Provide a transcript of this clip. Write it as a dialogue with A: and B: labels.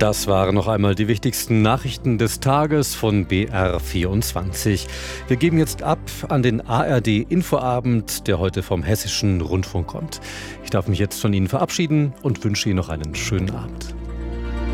A: Das waren noch einmal die wichtigsten Nachrichten des Tages von BR24. Wir geben jetzt ab an den ARD-Infoabend, der heute vom Hessischen Rundfunk kommt. Ich darf mich jetzt von Ihnen verabschieden und wünsche Ihnen noch einen schönen Abend.